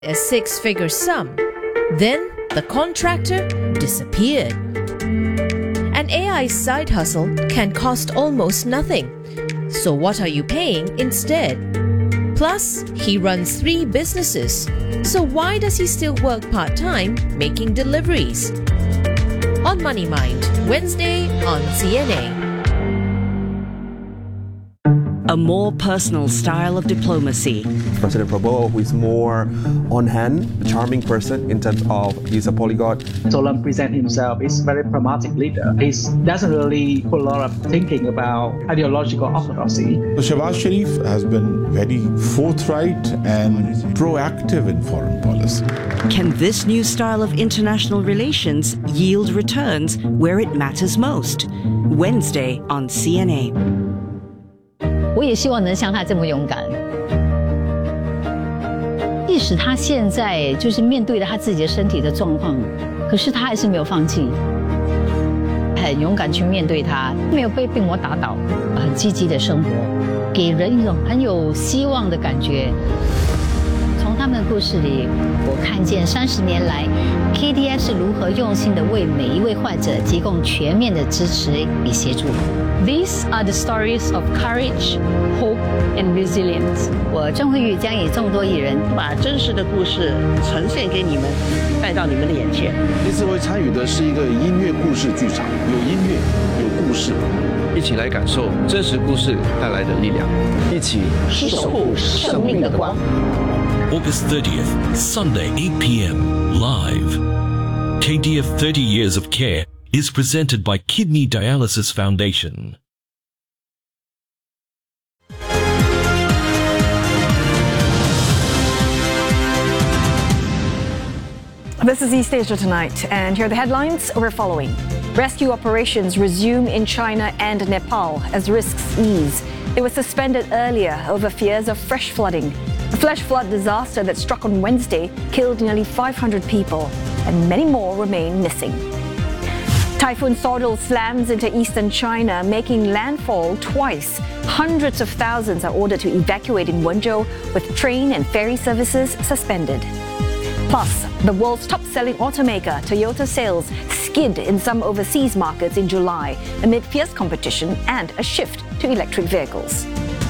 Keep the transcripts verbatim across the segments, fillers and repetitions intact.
a six-figure sum. Then the contractor disappeared. An A I side hustle can cost almost nothing. So what are you paying instead? Plus, he runs three businesses. So why does he still work part-time making deliveries? On Money Mind, Wednesday on C N A. A more personal style of diplomacy. President Prabowo, who is more on-hand, a charming person in terms of he's a polyglot. Solan presents himself as a very pragmatic leader. He doesn't really put a lot of thinking about ideological orthodoxy. Shehbaz Sharif has been very forthright and proactive in foreign policy. Can this new style of international relations yield returns where it matters most? Wednesday on C N A. 我也希望能像他这么勇敢，即使他现在就是面对了他自己的身体的状况，可是他还是没有放弃，很勇敢去面对他，没有被病魔打倒，很积极的生活，给人一种很有希望的感觉。从他们的故事里，我看见三十年来 K D F 是如何用心的为每一位患者提供全面的支持与协助。These are the stories of courage, hope, and resilience. 我郑慧玉将以众多艺人把真实的故事呈现给你们，带到你们的眼前。 这次会参与的是一个音乐故事剧场，有音乐，有故事， 一起来感受真实故事带来的力量， 一起守护生命的光。 August thirtieth, Sunday, eight p m live. K D F thirty Years of Care is presented by Kidney Dialysis Foundation. This is East Asia Tonight, and here are the headlines we're following. Rescue operations resume in China and Nepal as risks ease. They were suspended earlier over fears of fresh flooding. The flash flood disaster that struck on Wednesday killed nearly five hundred people, and many more remain missing. Typhoon Sordal slams into eastern China, making landfall twice. Hundreds of thousands are ordered to evacuate in Wenzhou, with train and ferry services suspended. Plus, the world's top-selling automaker, Toyota sales skid in some overseas markets in July amid fierce competition and a shift to electric vehicles.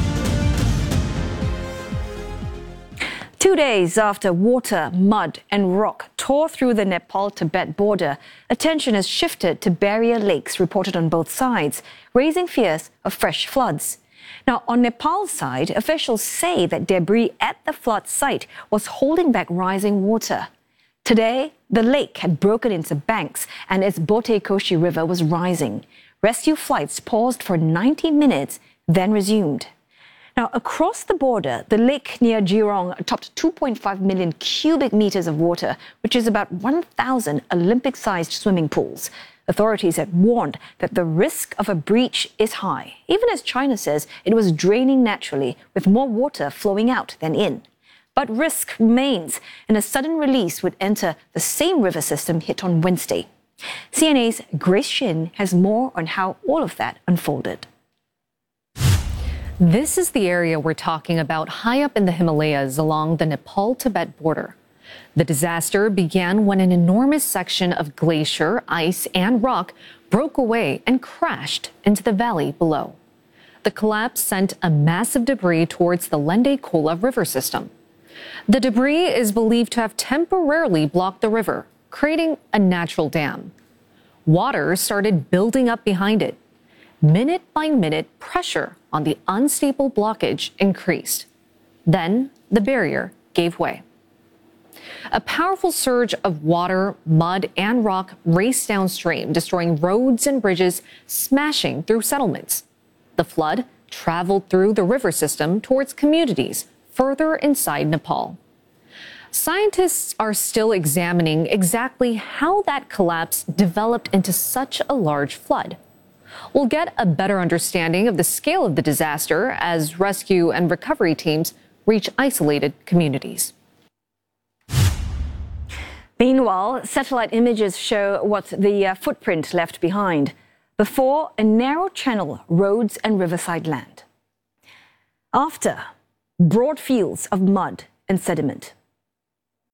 Two days after water, mud and rock tore through the Nepal-Tibet border, attention has shifted to barrier lakes reported on both sides, raising fears of fresh floods. Now, on Nepal's side, officials say that debris at the flood site was holding back rising water. Today, the lake had broken into banks and its Bote Koshi River was rising. Rescue flights paused for ninety minutes, then resumed. Now, across the border, the lake near Jirong topped two point five million cubic meters of water, which is about one thousand Olympic-sized swimming pools. Authorities had warned that the risk of a breach is high, even as China says it was draining naturally with more water flowing out than in. But risk remains, and a sudden release would enter the same river system hit on Wednesday. C N A's Grace Shin has more on how all of that unfolded. This is the area we're talking about high up in the Himalayas along the Nepal-Tibet border. The disaster began when an enormous section of glacier, ice, and rock broke away and crashed into the valley below. The collapse sent a massive debris towards the Lende Kola river system. The debris is believed to have temporarily blocked the river, creating a natural dam. Water started building up behind it. Minute by minute, pressure on the unstable blockage increased. Then the barrier gave way. A powerful surge of water, mud, and rock raced downstream, destroying roads and bridges, smashing through settlements. The flood traveled through the river system towards communities further inside Nepal. Scientists are still examining exactly how that collapse developed into such a large flood. We'll get a better understanding of the scale of the disaster as rescue and recovery teams reach isolated communities. Meanwhile, satellite images show what the uh, footprint left behind. Before, a narrow channel, roads and riverside land. After, broad fields of mud and sediment.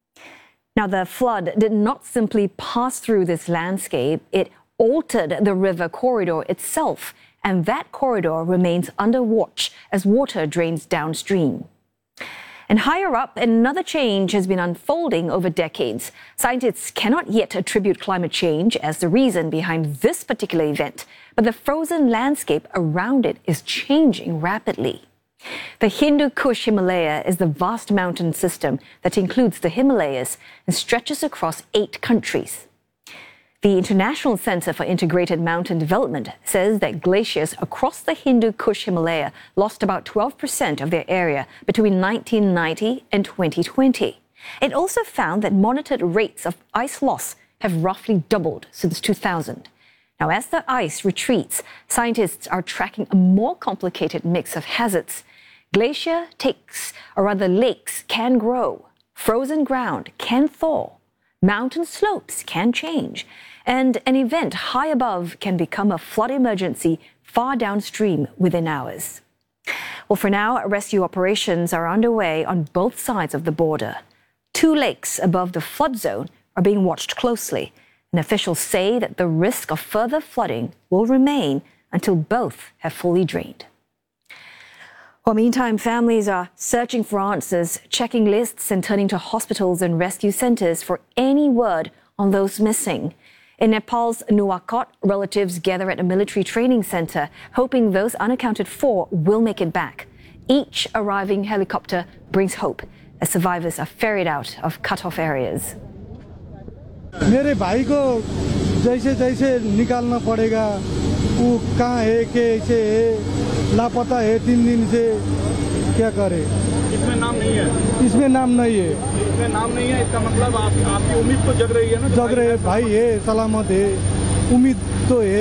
Now, the flood did not simply pass through this landscape, it altered the river corridor itself, and that corridor remains under watch as water drains downstream. And higher up, another change has been unfolding over decades. Scientists cannot yet attribute climate change as the reason behind this particular event, but the frozen landscape around it is changing rapidly. The Hindu Kush Himalaya is the vast mountain system that includes the Himalayas and stretches across eight countries. The International Center for Integrated Mountain Development says that glaciers across the Hindu Kush Himalaya lost about twelve percent of their area between nineteen ninety and twenty twenty. It also found that monitored rates of ice loss have roughly doubled since two thousand. Now, as the ice retreats, scientists are tracking a more complicated mix of hazards. Glacier takes, or rather lakes, can grow. Frozen ground can thaw. Mountain slopes can change. And an event high above can become a flood emergency far downstream within hours. Well, for now, rescue operations are underway on both sides of the border. Two lakes above the flood zone are being watched closely, and officials say that the risk of further flooding will remain until both have fully drained. Well, meantime, families are searching for answers, checking lists and turning to hospitals and rescue centers for any word on those missing. In Nepal's Nuwakot, relatives gather at a military training center, hoping those unaccounted for will make it back. Each arriving helicopter brings hope as survivors are ferried out of cut-off areas. मेरे भाई को जैसे जैसे निकालना पड़ेगा वो कहाँ है कैसे है लापता है तीन दिन से क्या करे इसमें नाम नहीं है इसमें नाम नहीं है इसमें नाम नहीं है इसका मतलब आप आपकी उम्मीद तो जग रही है ना जग रहे भाई है सलामत है उम्मीद तो है.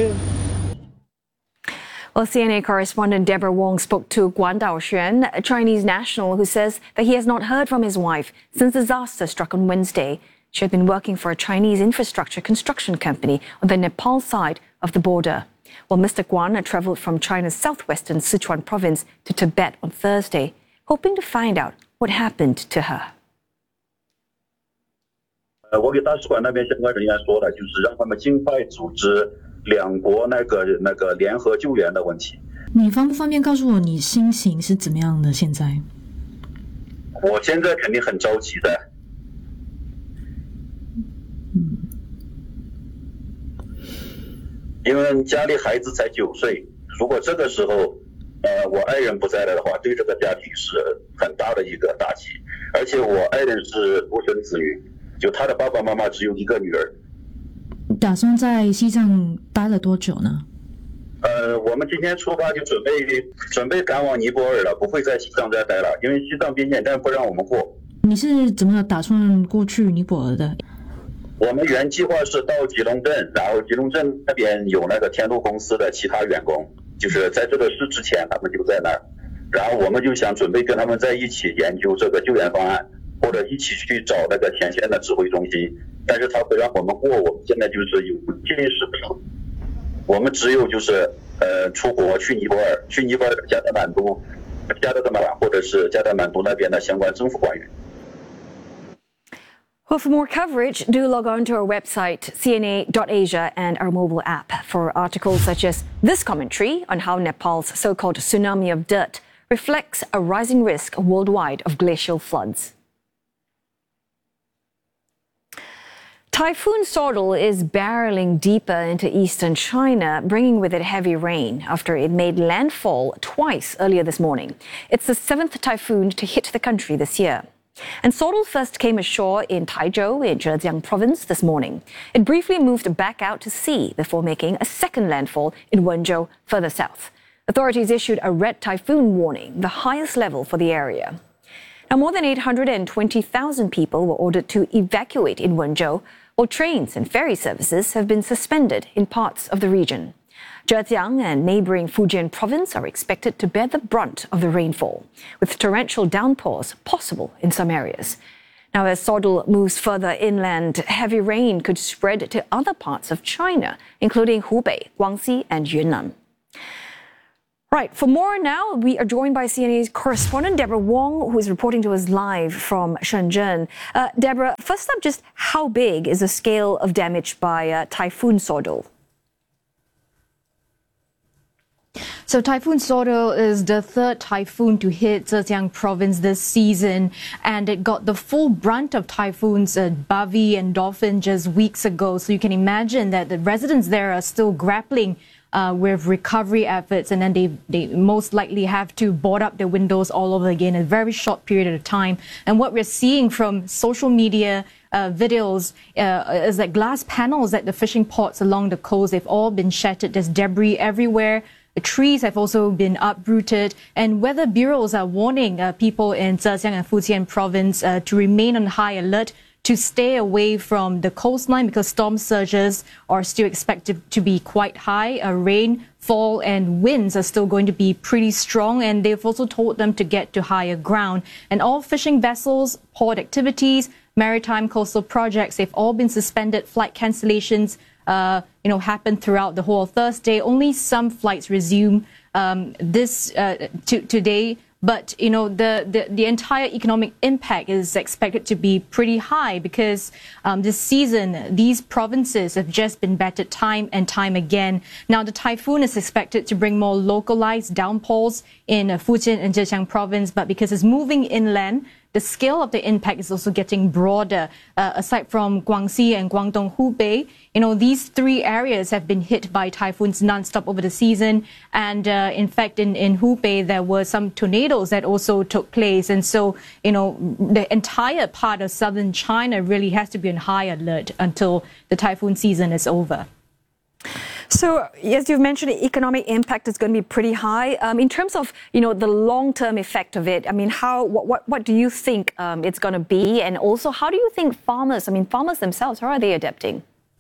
Well, C N A correspondent Deborah Wong spoke to Guan Daoxuan, a Chinese national who says that he has not heard from his wife since disaster struck on Wednesday. She had been working for a Chinese infrastructure construction company on the Nepal side of the border. Well, Mister Guan had travelled from China's southwestern Sichuan province to Tibet on Thursday, hoping to find out what happened to her. 我给大使馆那边相关人员说了，就是让他们尽快组织两国那个那个联合救援的问题。 你方不方便告诉我你心情是怎么样的？现在？ 我现在肯定很着急的。 嗯。 因为家里孩子才九岁，如果这个时候，呃，我爱人不在了的话，对这个家庭是很大的一个打击。而且我爱人是独生子女，就他的爸爸妈妈只有一个女儿。 打算在西藏待了多久呢？ 呃，我们今天出发就准备准备赶往尼泊尔了，不会在西藏再待了，因为西藏边检站不让我们过。 你是怎么打算过去尼泊尔的？ 我们原计划是到吉隆镇，然后吉隆镇那边有那个天路公司的其他员工，就是在这个事之前他们就在那儿，然后我们就想准备跟他们在一起研究这个救援方案，或者一起去找那个前线的指挥中心，但是他会让我们过，我们现在就是有见识不少，我们只有就是呃出国去尼泊尔，去尼泊尔的加德满都、加德满或者是加德满都那边的相关政府官员。 Well, for more coverage, do log on to our website, C N A dot asia, and our mobile app for articles such as this commentary on how Nepal's so-called tsunami of dirt reflects a rising risk worldwide of glacial floods. Typhoon Sordal is barreling deeper into eastern China, bringing with it heavy rain after it made landfall twice earlier this morning. It's the seventh typhoon to hit the country this year. And Sordal first came ashore in Taizhou in Zhejiang province this morning. It briefly moved back out to sea before making a second landfall in Wenzhou further south. Authorities issued a red typhoon warning, the highest level for the area. Now, more than eight hundred twenty thousand people were ordered to evacuate in Wenzhou, while trains and ferry services have been suspended in parts of the region. Zhejiang and neighboring Fujian province are expected to bear the brunt of the rainfall, with torrential downpours possible in some areas. Now, as Sordal moves further inland, heavy rain could spread to other parts of China, including Hubei, Guangxi, and Yunnan. Right, for more now, we are joined by C N A's correspondent Deborah Wong, who is reporting to us live from Shenzhen. Uh, Deborah, first up, just how big is the scale of damage by uh, Typhoon Sodol? So Typhoon Sodol is the third typhoon to hit Zhejiang province this season, and it got the full brunt of typhoons uh, Bavi and Dolphin just weeks ago. So you can imagine that the residents there are still grappling Uh, with recovery efforts, and then they, they most likely have to board up their windows all over again in a very short period of time. And what we're seeing from social media uh, videos uh, is that glass panels at the fishing ports along the coast, they've all been shattered. There's debris everywhere. The trees have also been uprooted, and weather bureaus are warning uh, people in Zhejiang and Fujian province uh, to remain on high alert, to stay away from the coastline because storm surges are still expected to be quite high. Uh, rainfall and winds are still going to be pretty strong, and they've also told them to get to higher ground. And all fishing vessels, port activities, maritime coastal projects, they've all been suspended. Flight cancellations, uh, you know, happened throughout the whole Thursday. Only some flights resume um, this uh, to, today. But, you know, the, the, the entire economic impact is expected to be pretty high because um, this season, these provinces have just been battered time and time again. Now, the typhoon is expected to bring more localized downpours in uh, Fujian and Zhejiang province, but because it's moving inland, the scale of the impact is also getting broader. Uh, aside from Guangxi and Guangdong, Hubei, you know, these three areas have been hit by typhoons nonstop over the season. And uh, in fact, in, in Hubei, there were some tornadoes that also took place. And so, you know, the entire part of southern China really has to be on high alert until the typhoon season is over. So, as you've mentioned, the economic impact is going to be pretty high. Um, in terms of, you know, the long-term effect of it, I mean, how, what, what, what do you think um, it's going to be? And also, how do you think farmers, I mean, farmers themselves, how are they adapting?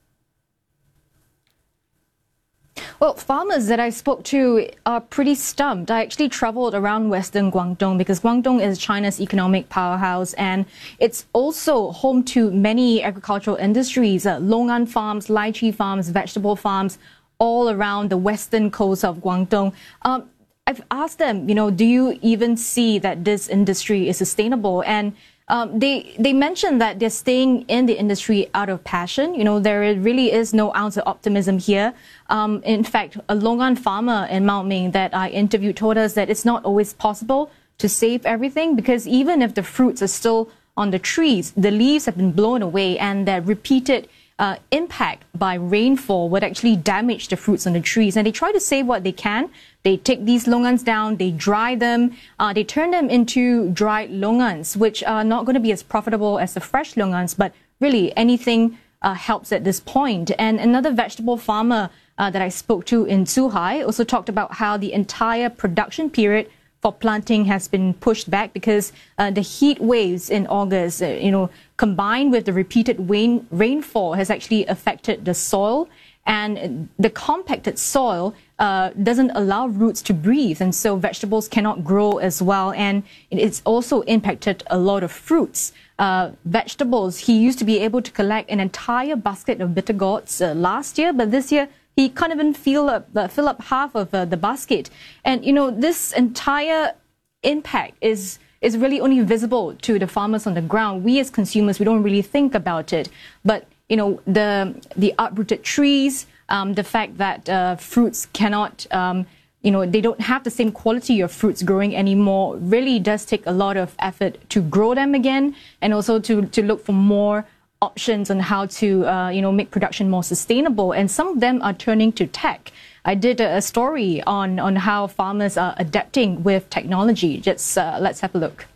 Well, farmers that I spoke to are pretty stumped. I actually traveled around Western Guangdong because Guangdong is China's economic powerhouse, and it's also home to many agricultural industries, uh, longan farms, lychee farms, vegetable farms, all around the western coast of Guangdong. Um, I've asked them, you know, do you even see that this industry is sustainable? And Um, they they mentioned that they're staying in the industry out of passion. You know, there really is no ounce of optimism here. Um, in fact, a longan farmer in Maoming that I interviewed told us that it's not always possible to save everything because even if the fruits are still on the trees, the leaves have been blown away, and that repeated uh, impact by rainfall would actually damage the fruits on the trees. And they try to save what they can. They take these longans down, they dry them, uh, they turn them into dried longans, which are not going to be as profitable as the fresh longans, but really anything uh, helps at this point. And another vegetable farmer uh, that I spoke to in Zhuhai also talked about how the entire production period for planting has been pushed back because uh, the heat waves in August, uh, you know, combined with the repeated rain, rainfall has actually affected the soil. And the compacted soil uh, doesn't allow roots to breathe, and so vegetables cannot grow as well. And it's also impacted a lot of fruits. Uh, vegetables, he used to be able to collect an entire basket of bitter gourds uh, last year, but this year he can't even fill up, uh, fill up half of uh, the basket. And, you know, this entire impact is is really only visible to the farmers on the ground. We as consumers, we don't really think about it. But you know, the the uprooted trees, um, the fact that uh, fruits cannot, um, you know, they don't have the same quality of fruits growing anymore really does take a lot of effort to grow them again, and also to, to look for more options on how to, uh, you know, make production more sustainable. And some of them are turning to tech. I did a, a story on, on how farmers are adapting with technology. Just uh, let's have a look.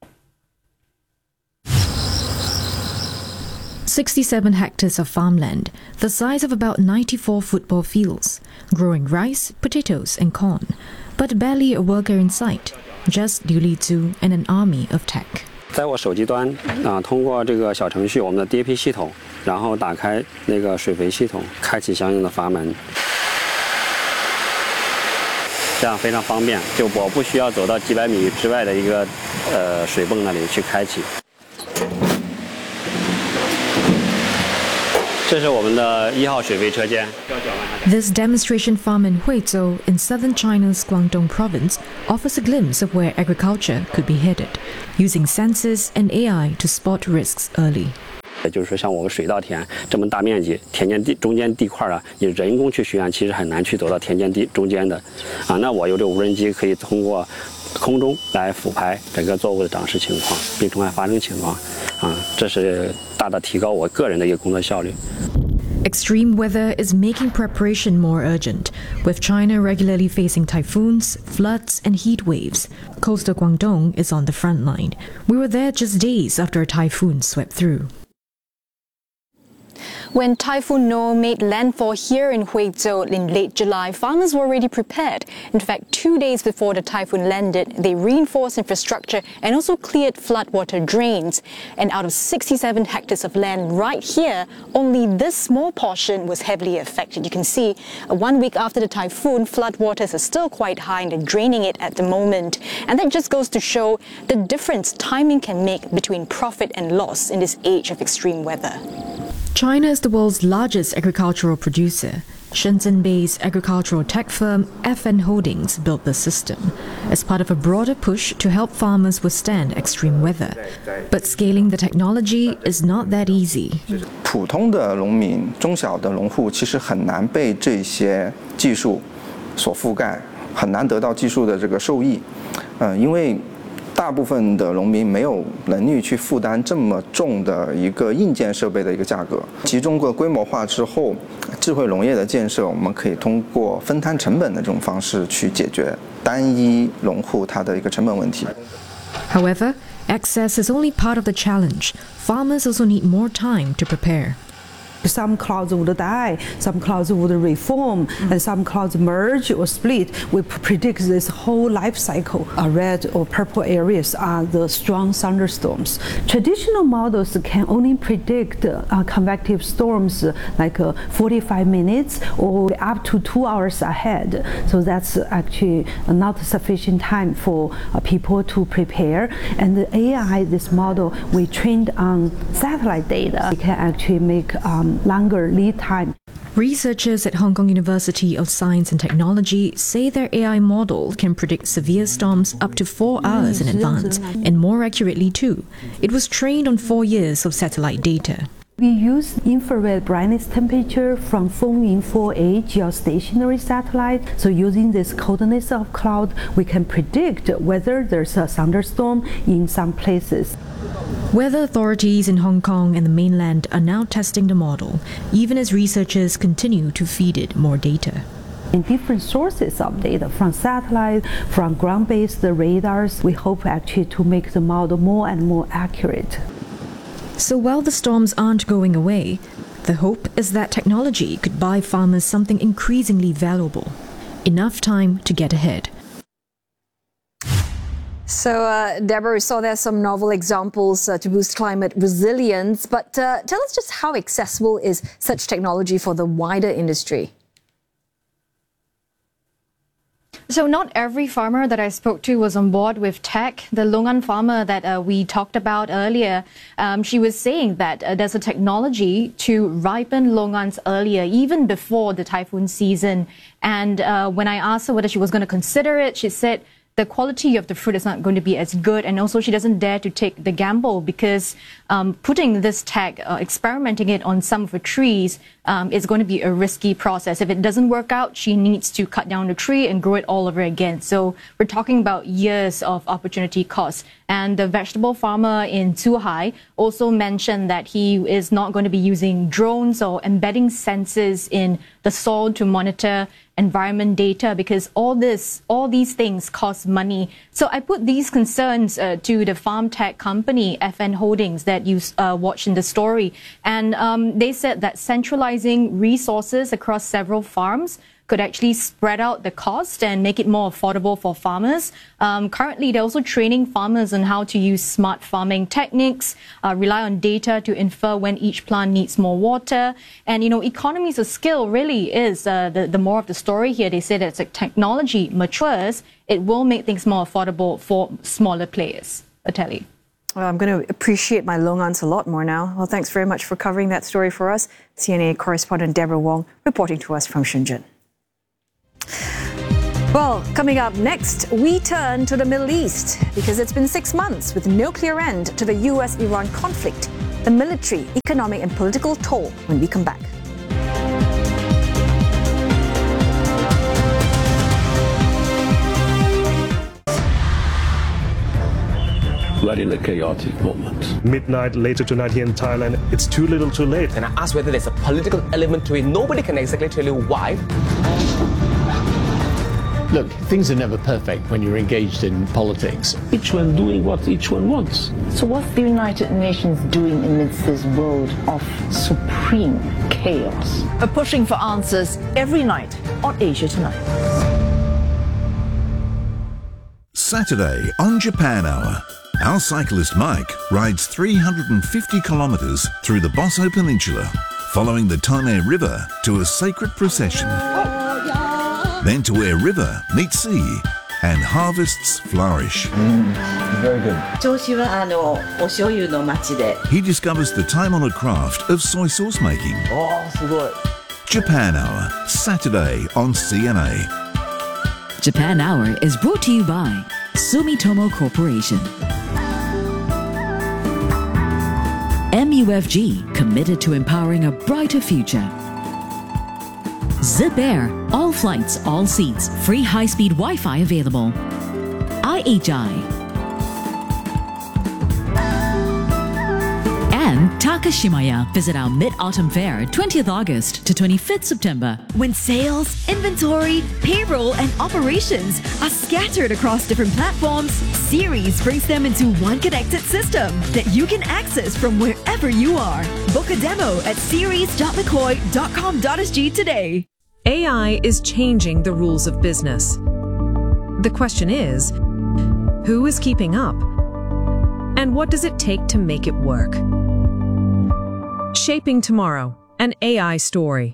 sixty-seven hectares of farmland, the size of about ninety-four football fields, growing rice, potatoes and corn, but barely a worker in sight, just Liu Lizhu and an army of tech. 在我手机端啊，通过这个小程序，我们的 D A P 系统，然后打开那个水肥系统，开启相应的阀门，这样非常方便，就我不需要走到几百米之外的一个呃水泵那里去开启。 这是我们的一号水肥车间，要搅拌它。 This demonstration farm in Huizhou in southern China's Guangdong province offers a glimpse of where agriculture could be headed, using sensors and A I to spot risks early. 也就是说，像我们水稻田这么大面积，田间地中间地块啊，你人工去巡演，其实很难去走到田间地中间的，啊，那我有这无人机可以通过空中来俯拍整个作物的长势情况、病虫害发生情况，啊，这是大大提高我个人的一个工作效率。 Extreme weather is making preparation more urgent, with China regularly facing typhoons, floods, and heat waves. Coastal Guangdong is on the front line. We were there just days after a typhoon swept through. When Typhoon No made landfall here in Huizhou in late July, farmers were already prepared. In fact, two days before the typhoon landed, they reinforced infrastructure and also cleared floodwater drains. And out of sixty-seven hectares of land right here, only this small portion was heavily affected. You can see uh, one week after the typhoon, floodwaters are still quite high and they're draining it at the moment. And that just goes to show the difference timing can make between profit and loss in this age of extreme weather. China is the world's largest agricultural producer. Shenzhen-based agricultural tech firm F N Holdings built the system as part of a broader push to help farmers withstand extreme weather. But scaling the technology is not that easy. 普通的农民、中小的农户其实很难被这些技术所覆盖，很难得到技术的这个受益。嗯，因为 大部分的农民没有能力去负担这么重的一个硬件设备的一个价格。集中过规模化之后，智慧农业的建设，我们可以通过分摊成本的这种方式去解决单一农户他的一个成本问题。 However, access is only part of the challenge. Farmers also need more time to prepare. Some clouds would die, some clouds would reform, mm-hmm. and some clouds merge or split. We predict this whole life cycle. Uh, red or purple areas are the strong thunderstorms. Traditional models can only predict uh, convective storms uh, like uh, forty-five minutes or up to two hours ahead. So that's actually not sufficient time for uh, people to prepare. And the A I, this model, we trained on satellite data. We can actually make um, longer lead time. Researchers at Hong Kong University of Science and Technology say their A I model can predict severe storms up to four hours in advance, and more accurately too. It was trained on four years of satellite data. We use infrared brightness temperature from Fengying four A geostationary satellite. So using this coldness of cloud, we can predict whether there's a thunderstorm in some places. Weather authorities in Hong Kong and the mainland are now testing the model, even as researchers continue to feed it more data. In different sources of data, from satellite, from ground-based radars, we hope actually to make the model more and more accurate. So while the storms aren't going away, the hope is that technology could buy farmers something increasingly valuable: enough time to get ahead. So, uh, Deborah, we saw there some novel examples uh, to boost climate resilience, but uh, tell us just how accessible is such technology for the wider industry? So not every farmer that I spoke to was on board with tech. The Longan farmer that uh, we talked about earlier, um, she was saying that uh, there's a technology to ripen Longans earlier, even before the typhoon season. And uh, when I asked her whether she was going to consider it, she said the quality of the fruit is not going to be as good, and also she doesn't dare to take the gamble because um, putting this tech, uh, experimenting it on some of her trees um, is going to be a risky process. If it doesn't work out, she needs to cut down the tree and grow it all over again. So we're talking about years of opportunity cost. And the vegetable farmer in Zhuhai also mentioned that he is not going to be using drones or embedding sensors in the soil to monitor environment data, because all this, all these things cost money. So I put these concerns uh, to the farm tech company F N Holdings that you uh, watched in the story, and um, they said that centralizing resources across several farms could actually spread out the cost and make it more affordable for farmers. Um, currently, they're also training farmers on how to use smart farming techniques, uh, rely on data to infer when each plant needs more water. And, you know, economies of scale really is uh, the, the more of the story here. They say that as technology matures, it will make things more affordable for smaller players. Ateli. Well, I'm going to appreciate my long answer a lot more now. Well, thanks very much for covering that story for us. C N A correspondent Deborah Wong reporting to us from Shenzhen. Well, coming up next, we turn to the Middle East because it's been six months with no clear end to the U S Iran conflict, the military, economic and political toll when we come back. We're in a chaotic moment. Midnight later tonight here in Thailand, it's too little too late. And I asked whether there's a political element to it. Nobody can exactly tell you why. Look, things are never perfect when you're engaged in politics. Each one doing what each one wants. So what's the United Nations doing amidst this world of supreme chaos? We're pushing for answers every night on Asia Tonight. Saturday on Japan Hour. Our cyclist Mike rides three hundred fifty kilometres through the Bosso Peninsula, following the Tone River to a sacred procession. Then to where river meets sea and harvests flourish. Mm, very good. He discovers the time-honoured craft of soy sauce making. Japan Hour, Saturday on C N A. Japan Hour is brought to you by Sumitomo Corporation. M U F G, committed to empowering a brighter future. Zip Air, all flights, all seats, free high-speed Wi-Fi available. I H I. And Takashimaya. Visit our Mid-Autumn Fair, twentieth August to twenty-fifth September. When sales, inventory, payroll, and operations are scattered across different platforms, Series brings them into one connected system that you can access from wherever you are. Book a demo at series dot mccoy dot com dot s g today. A I is changing the rules of business. The question is, who is keeping up? And what does it take to make it work? Shaping Tomorrow, an A I story.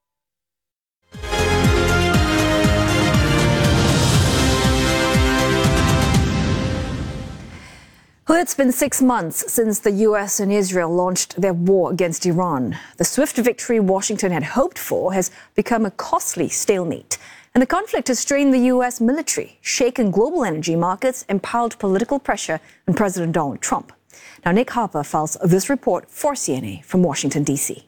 Well, it's been six months since the U S and Israel launched their war against Iran. The swift victory Washington had hoped for has become a costly stalemate. And the conflict has strained the U S military, shaken global energy markets, and piled political pressure on President Donald Trump. Now, Nick Harper files this report for C N A from Washington, D C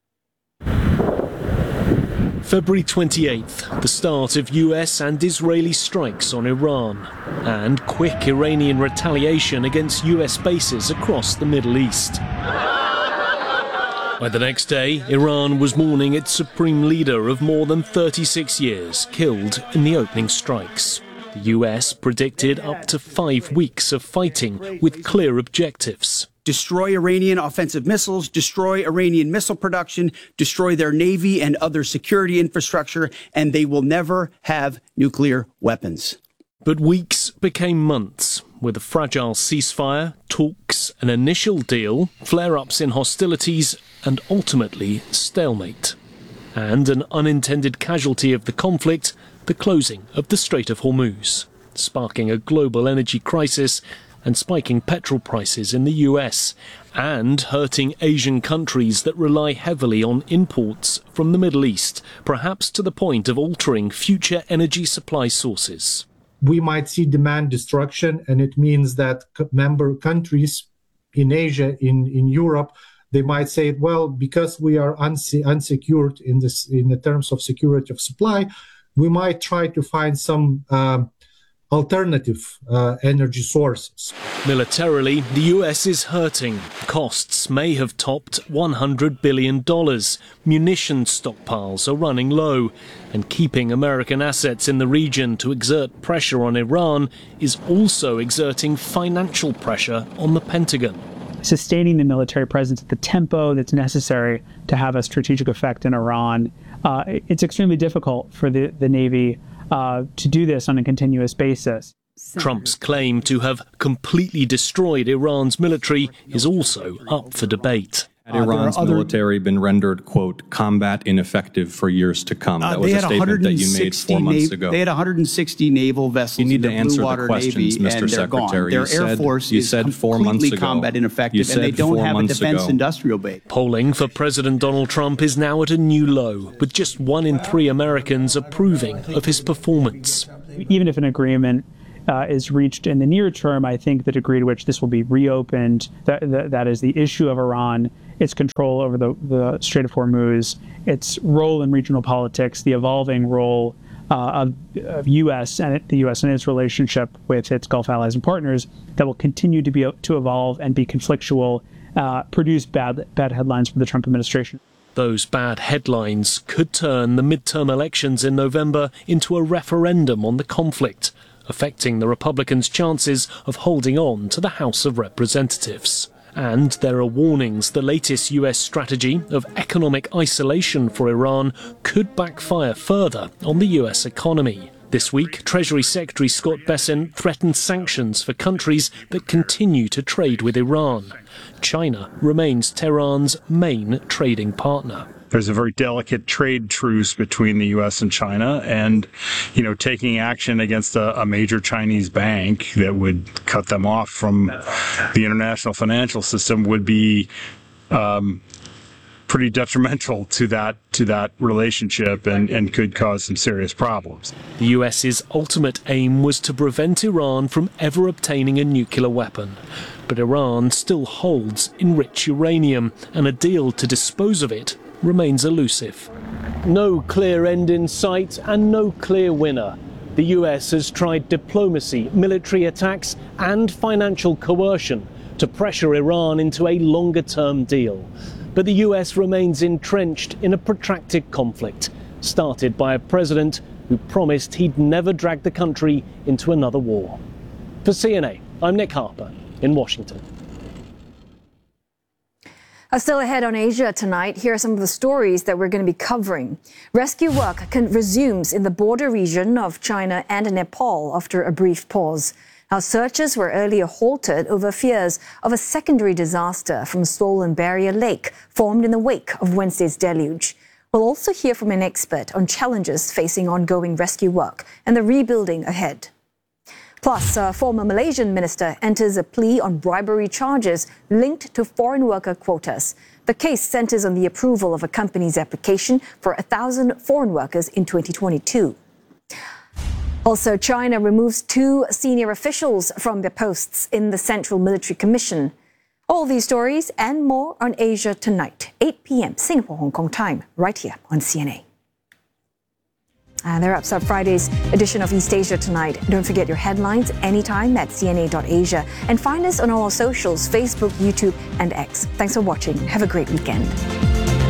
February twenty-eighth, the start of U S and Israeli strikes on Iran, and quick Iranian retaliation against U S bases across the Middle East. By the next day, Iran was mourning its supreme leader of more than thirty-six years, killed in the opening strikes. The U S predicted up to five weeks of fighting with clear objectives. Destroy Iranian offensive missiles, destroy Iranian missile production, destroy their navy and other security infrastructure, and they will never have nuclear weapons. But weeks became months, with a fragile ceasefire, talks, an initial deal, flare-ups in hostilities, and ultimately stalemate. And an unintended casualty of the conflict, the closing of the Strait of Hormuz, sparking a global energy crisis and spiking petrol prices in the U S, and hurting Asian countries that rely heavily on imports from the Middle East, perhaps to the point of altering future energy supply sources. We might see demand destruction, and it means that member countries in Asia, in, in Europe, they might say, well, because we are unse- unsecured in this, in the terms of security of supply, we might try to find some uh, alternative uh, energy sources. Militarily, the U S is hurting. Costs may have topped one hundred billion dollars. Munition stockpiles are running low. And keeping American assets in the region to exert pressure on Iran is also exerting financial pressure on the Pentagon. Sustaining the military presence at the tempo that's necessary to have a strategic effect in Iran, uh, it's extremely difficult for the, the Navy Uh, to do this on a continuous basis. Trump's claim to have completely destroyed Iran's military is also up for debate. Had Iran's uh, other, military been rendered, quote, combat ineffective for years to come? That uh, was a statement that you made four months nav- ago. They had one hundred sixty naval vessels you need in to the answer Blue Water the questions, Navy, Mister and they're Secretary. gone. Their you Air said, Force you is said four months completely ago. combat ineffective, and they don't have a defense ago. industrial base. Polling for President Donald Trump is now at a new low, with just one in three Americans approving of his performance. Even if an agreement Uh, is reached in the near term, I think the degree to which this will be reopened, that, that, that is the issue of Iran, its control over the, the Strait of Hormuz, its role in regional politics, the evolving role uh, of, of U S and the U S and its relationship with its Gulf allies and partners that will continue to be to evolve and be conflictual, uh, produce bad bad headlines for the Trump administration. Those bad headlines could turn the midterm elections in November into a referendum on the conflict, affecting the Republicans' chances of holding on to the House of Representatives. And there are warnings the latest U S strategy of economic isolation for Iran could backfire further on the U S economy. This week, Treasury Secretary Scott Bessent threatened sanctions for countries that continue to trade with Iran. China remains Tehran's main trading partner. There's a very delicate trade truce between the U S and China, and, you know, taking action against a, a major Chinese bank that would cut them off from the international financial system would be um, pretty detrimental to that to that relationship and, and could cause some serious problems. The US's ultimate aim was to prevent Iran from ever obtaining a nuclear weapon. But Iran still holds enriched uranium, and a deal to dispose of it remains elusive. No clear end in sight and no clear winner. The U S has tried diplomacy, military attacks and financial coercion to pressure Iran into a longer-term deal. But the U S remains entrenched in a protracted conflict, started by a president who promised he'd never drag the country into another war. For C N A, I'm Nick Harper in Washington. Uh, still ahead on Asia tonight, here are some of the stories that we're going to be covering. Rescue work can, resumes in the border region of China and Nepal after a brief pause. Now, searches were earlier halted over fears of a secondary disaster from swollen Barrier Lake formed in the wake of Wednesday's deluge. We'll also hear from an expert on challenges facing ongoing rescue work and the rebuilding ahead. Plus, a former Malaysian minister enters a plea on bribery charges linked to foreign worker quotas. The case centers on the approval of a company's application for one thousand foreign workers in twenty twenty-two. Also, China removes two senior officials from their posts in the Central Military Commission. All these stories and more on Asia Tonight, eight p.m. Singapore, Hong Kong time, right here on C N A. And there wraps up Friday's edition of East Asia Tonight. Don't forget your headlines anytime at c n a dot asia. And find us on all our socials, Facebook, YouTube, and X. Thanks for watching. Have a great weekend.